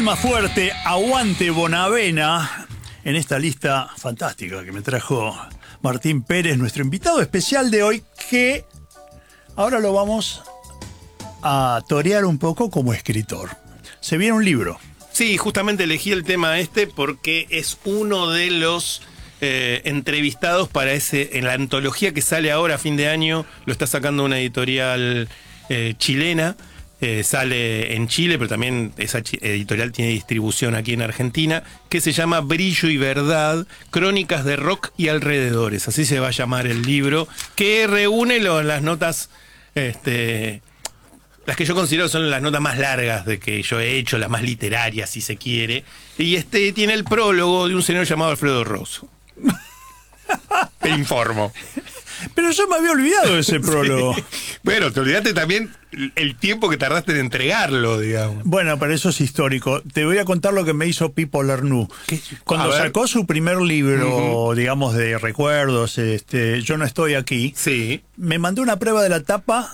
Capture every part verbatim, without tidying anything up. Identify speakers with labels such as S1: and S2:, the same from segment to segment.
S1: Almafuerte, aguante Bonavena, en esta lista fantástica que me trajo Martín Pérez, nuestro invitado especial de hoy, que ahora lo vamos a torear un poco como escritor. Se viene un libro.
S2: Sí, justamente elegí el tema este porque es uno de los eh, entrevistados para ese, en la antología que sale ahora a fin de año, lo está sacando una editorial eh, chilena. Eh, sale en Chile, pero también esa editorial tiene distribución aquí en Argentina, que se llama Brillo y Verdad, Crónicas de Rock y Alrededores. Así se va a llamar el libro, que reúne lo, las notas, este, las que yo considero son las notas más largas de que yo he hecho, las más literarias, si se quiere. Y este tiene el prólogo de un señor llamado Alfredo Rosso. Te informo.
S1: Pero yo me había olvidado de ese prólogo.
S2: Sí. Bueno, te olvidaste también el tiempo que tardaste en entregarlo, digamos.
S1: Bueno, pero eso es histórico. Te voy a contar lo que me hizo Pipo Lernoux. Cuando sacó su primer libro, uh-huh. digamos, de recuerdos, este, Yo no estoy aquí,
S2: sí.
S1: me mandó una prueba de la tapa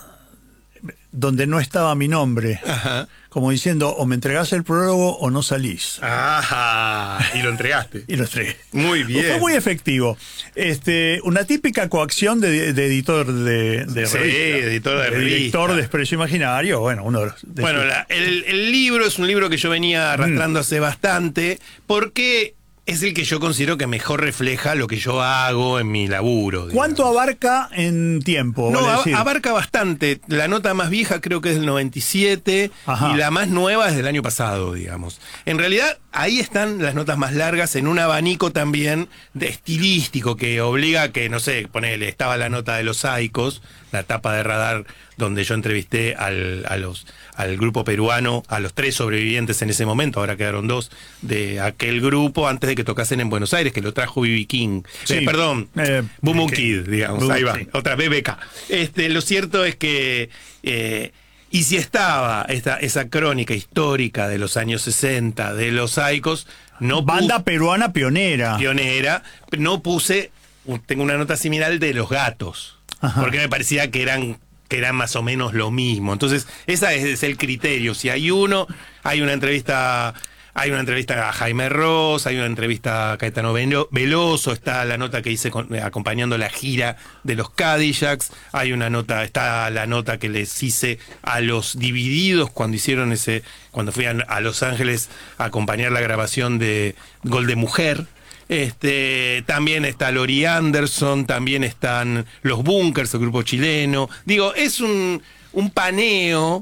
S1: donde no estaba mi nombre. Ajá. Como diciendo, o me entregás el prólogo o no salís.
S2: Ajá. Y lo entregaste.
S1: Y lo entregué.
S2: Muy bien.
S1: Fue muy efectivo. Este, una típica coacción de, de editor de, de
S2: sí,
S1: revista.
S2: editor de, de revista.
S1: Director de Expreso Imaginario. Bueno, uno de los... De
S2: bueno, la, el, el libro es un libro que yo venía arrastrando mm. hace bastante, porque es el que yo considero que mejor refleja lo que yo hago en mi laburo. Digamos.
S1: ¿Cuánto abarca en tiempo?
S2: No,
S1: vale
S2: a, abarca bastante. La nota más vieja creo que es del noventa y siete. Ajá. Y la más nueva es del año pasado, digamos. En realidad, ahí están las notas más largas en un abanico también de estilístico que obliga a que, no sé, ponele, estaba la nota de los Saicos, la tapa de Radar, donde yo entrevisté al, a los, al grupo peruano, a los tres sobrevivientes en ese momento, ahora quedaron dos, de aquel grupo antes de que tocasen en Buenos Aires, que lo trajo B B King. Sí. Eh, perdón, eh, Boom Boom Kid, digamos, Boom, ahí va, sí. Otra B B K. Este, lo cierto es que... Eh, y si estaba esta, esa crónica histórica de los años sesenta, de los Saicos, no
S1: banda peruana pionera.
S2: Pionera, no puse, tengo una nota similar de Los Gatos. Ajá. Porque me parecía que eran que eran más o menos lo mismo. Entonces, ese es, es el criterio. Si hay uno, hay una entrevista, hay una entrevista a Jaime Ross, hay una entrevista a Caetano Veloso, está la nota que hice con, acompañando la gira de los Cadillacs, hay una nota, está la nota que les hice a los Divididos cuando hicieron ese, cuando fui a, a Los Ángeles a acompañar la grabación de Gol de Mujer. Este, también está Lori Anderson, también están los Bunkers, el grupo chileno. Digo, es un, un paneo,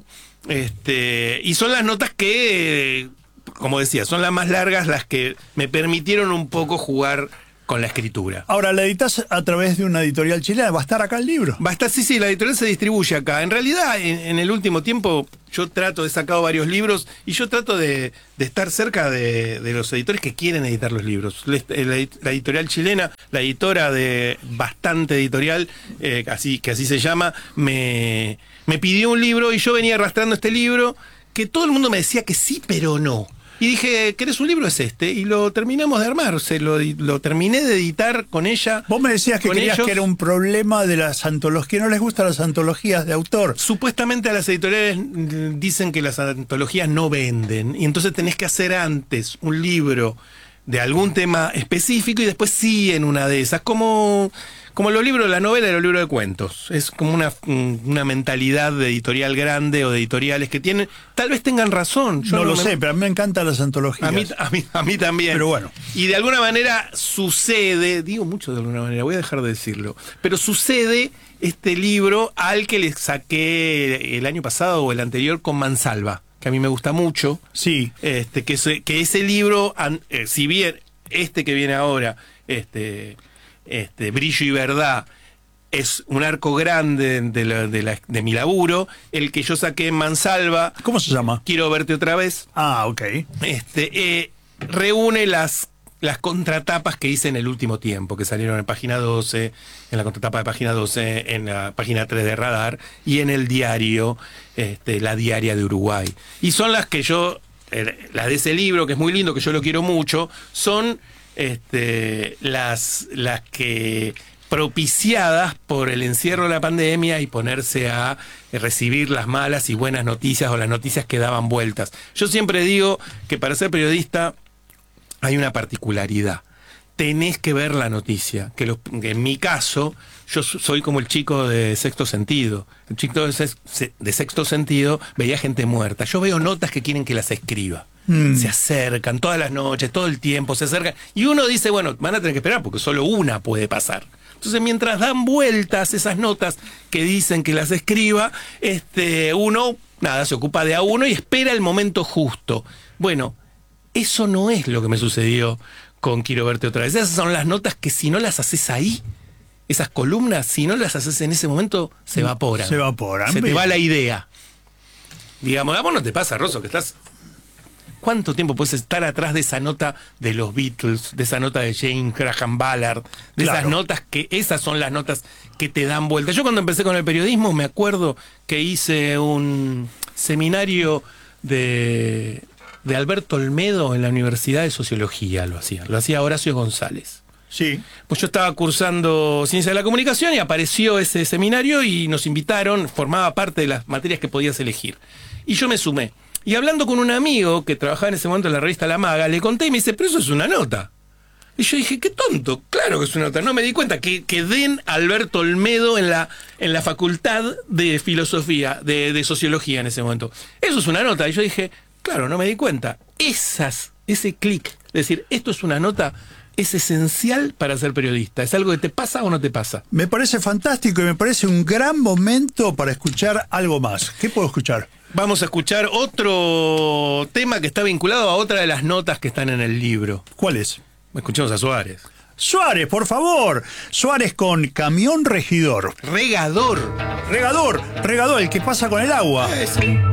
S2: este, y son las notas que, como decía, son las más largas, las que me permitieron un poco jugar con la escritura.
S1: Ahora, ¿la editas a través de una editorial chilena? ¿Va a estar acá el libro?
S2: Va a estar, sí, sí, la editorial se distribuye acá. En realidad, en, en el último tiempo, yo trato, he sacado varios libros y yo trato de, de estar cerca de, de los editores que quieren editar los libros. La, la, la editorial chilena, la editora de Bastante Editorial, eh, así, que así se llama, me, me pidió un libro y yo venía arrastrando este libro que todo el mundo me decía que sí, pero no. Y dije, ¿querés un libro? Es este. Y lo terminamos de armar. O sea, lo, lo terminé de editar con ella.
S1: Vos me decías que querías ellos. que era un problema de las antologías, que no les gustan las antologías de autor.
S2: Supuestamente a las editoriales dicen que las antologías no venden. Y entonces tenés que hacer antes un libro de algún tema específico y después sí en una de esas. Como... Como los libros de la novela y los libros de cuentos. Es como una, una mentalidad de editorial grande o de editoriales que tienen... Tal vez tengan razón.
S1: Yo no, no lo me... sé, pero a mí me encantan las antologías.
S2: A mí, a, mí, a mí también.
S1: Pero bueno.
S2: Y de alguna manera sucede... Digo mucho de alguna manera, voy a dejar de decirlo. Pero sucede este libro al que le saqué el año pasado o el anterior con Mansalva, que a mí me gusta mucho.
S1: Sí.
S2: Este, que, ese, que ese libro, eh, si bien este que viene ahora... este Este, Brillo y Verdad es un arco grande de, la, de, la, de mi laburo. El que yo saqué en Mansalva,
S1: ¿cómo se llama?
S2: Quiero verte otra vez.
S1: Ah, ok.
S2: Este, eh, reúne las, las contratapas que hice en el último tiempo, que salieron en página doce, en la contratapa de página doce, en la página tres de Radar y en el diario, este, La Diaria de Uruguay. Y son las que yo, eh, las de ese libro, que es muy lindo, que yo lo quiero mucho, son... Este, las, las que propiciadas por el encierro de la pandemia y ponerse a recibir las malas y buenas noticias o las noticias que daban vueltas. Yo siempre digo que para ser periodista hay una particularidad. Tenés que ver la noticia, que, los, que en mi caso yo soy como el chico de Sexto Sentido. El chico de, sex, de Sexto Sentido veía gente muerta. Yo veo notas que quieren que las escriba. Mm. Se acercan todas las noches, todo el tiempo, se acercan. Y uno dice, bueno, van a tener que esperar porque solo una puede pasar. Entonces, mientras dan vueltas esas notas que dicen que las escriba, este, uno, nada, se ocupa de a uno y espera el momento justo. Bueno, eso no es lo que me sucedió con Quiero verte otra vez. Esas son las notas que si no las haces ahí, esas columnas, si no las haces en ese momento, se evaporan.
S1: Se evaporan.
S2: Se te va la idea. Digamos, a vos no te pasa, Rosso, que estás... ¿Cuánto tiempo puedes estar atrás de esa nota de los Beatles, de esa nota de James Graham Ballard, de claro. esas notas que, esas son las notas que te dan vuelta? Yo cuando empecé con el periodismo me acuerdo que hice un seminario de... de Alberto Olmedo en la Universidad de Sociología, lo hacía, lo hacía Horacio González.
S1: Sí.
S2: Pues yo estaba cursando Ciencia de la Comunicación y apareció ese seminario y nos invitaron, formaba parte de las materias que podías elegir. Y yo me sumé. Y hablando con un amigo que trabajaba en ese momento en la revista La Maga, le conté y me dice, pero eso es una nota. Y yo dije, qué tonto, claro que es una nota. No me di cuenta que, que den a Alberto Olmedo en la, en la facultad de filosofía, de, de sociología en ese momento. Eso es una nota. Y yo dije... Claro, no me di cuenta. Esas, ese clic, es decir, esto es una nota, es esencial para ser periodista. ¿Es algo que te pasa o no te pasa?
S1: Me parece fantástico y me parece un gran momento para escuchar algo más. ¿Qué puedo escuchar?
S2: Vamos a escuchar otro tema que está vinculado a otra de las notas que están en el libro.
S1: ¿Cuál es?
S2: Escuchemos a Suárez.
S1: Suárez, por favor. Suárez con Camión Regidor.
S2: Regador.
S1: Regador, regador, el que pasa con el agua.
S2: Es un...